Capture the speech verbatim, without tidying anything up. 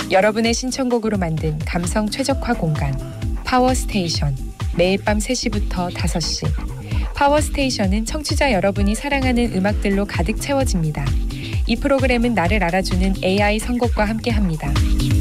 여러분의 신청곡으로 만든 감성 최적화 공간 파워스테이션. 매일 밤 세 시부터 다섯 시. 파워스테이션은 청취자 여러분이 사랑하는 음악들로 가득 채워집니다. 이 프로그램은 나를 알아주는 에이아이 선곡과 함께합니다.